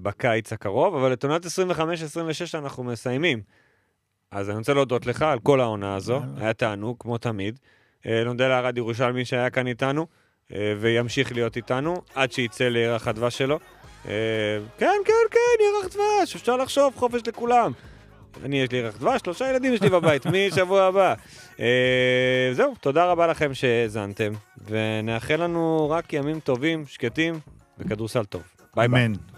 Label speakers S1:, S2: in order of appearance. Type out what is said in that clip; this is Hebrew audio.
S1: בקיץ הקרוב, אבל את עונת 25-26 אנחנו מסיימים. אז אני רוצה להודות לך על כל העונה הזו, היה תענוג, כמו תמיד. נודה לערד ירושלמי שהיה כאן איתנו, וימשיך להיות איתנו, עד שיצא לירח הדבש שלו. כן, ירח דבש, אפשר לחשוב, חופש לכולם. יש לי ירח דבש, 3 ילדים יש לי בבית, משבוע הבא. זהו, תודה רבה לכם שהזנתם, ונאחל לנו רק ימים טובים, שקטים, וכדורסל טוב. ביי ביי.